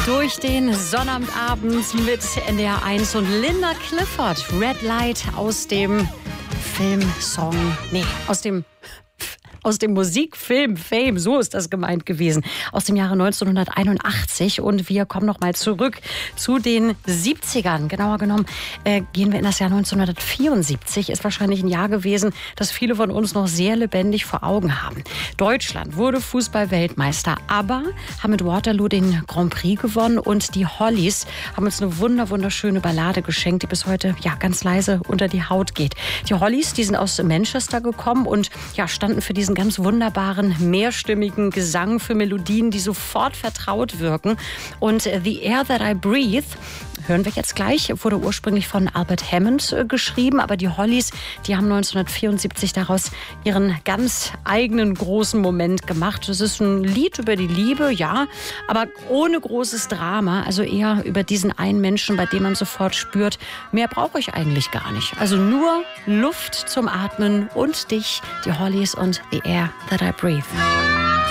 Durch den Sonnabendabend mit NDR 1 und Linda Clifford. Red Light aus dem aus dem Musikfilm Fame, so ist das gemeint gewesen, aus dem Jahre 1981. Und wir kommen noch mal zurück zu den 70ern. Genauer genommen gehen wir in das Jahr 1974. Ist wahrscheinlich ein Jahr gewesen, das viele von uns noch sehr lebendig vor Augen haben. Deutschland wurde Fußball-Weltmeister, aber haben mit Waterloo den Grand Prix gewonnen. Und die Hollies haben uns eine wunderschöne Ballade geschenkt, die bis heute ganz leise unter die Haut geht. Die Hollies, die sind aus Manchester gekommen und standen für diesen ganz wunderbaren, mehrstimmigen Gesang, für Melodien, die sofort vertraut wirken. Und The Air That I Breathe, hören wir jetzt gleich, wurde ursprünglich von Albert Hammond geschrieben, aber die Hollies, die haben 1974 daraus ihren ganz eigenen großen Moment gemacht. Das ist ein Lied über die Liebe, ja, aber ohne großes Drama, also eher über diesen einen Menschen, bei dem man sofort spürt, mehr brauche ich eigentlich gar nicht. Also nur Luft zum Atmen und dich, die Hollies und The Air That I Breathe.